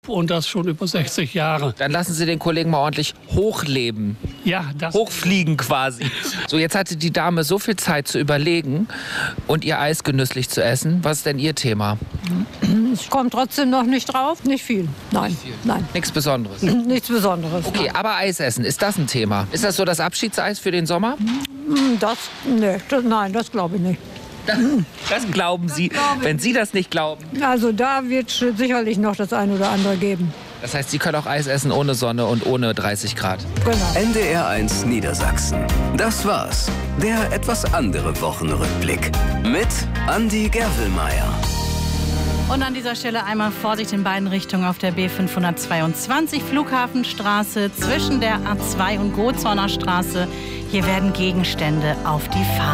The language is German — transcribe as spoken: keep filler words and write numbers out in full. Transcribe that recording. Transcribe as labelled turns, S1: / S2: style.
S1: Und das schon über sechzig Jahre.
S2: Dann lassen Sie den Kollegen mal ordentlich hochleben.
S1: Ja, das.
S2: Hochfliegen quasi. So, jetzt hatte die Dame so viel Zeit zu überlegen und ihr Eis genüsslich zu essen. Was ist denn Ihr Thema?
S3: Ich komme trotzdem noch nicht drauf. Nicht viel. Nein,
S2: Nicht viel.
S3: nein.
S2: Nichts Besonderes.
S3: Nichts Besonderes.
S2: Okay,
S3: nein.
S2: aber Eis essen, ist das ein Thema? Ist das so das Abschiedseis für den Sommer?
S3: Das, nee, das, nein, das glaube ich nicht.
S2: Das, das glauben Sie,
S3: glaube ich
S2: wenn Sie das nicht glauben.
S3: Also da wird es sicherlich noch das ein oder andere geben.
S2: Das heißt, Sie können auch Eis essen ohne Sonne und ohne dreißig Grad.
S3: Genau.
S4: N D R eins Niedersachsen. Das war's. Der etwas andere Wochenrückblick. Mit Andi Gervelmeier.
S5: Und an dieser Stelle einmal Vorsicht in beiden Richtungen auf der B fünfhundertzweiundzwanzig Flughafenstraße zwischen der A zwei und Gotzorner Straße. Hier werden Gegenstände auf die Fahrt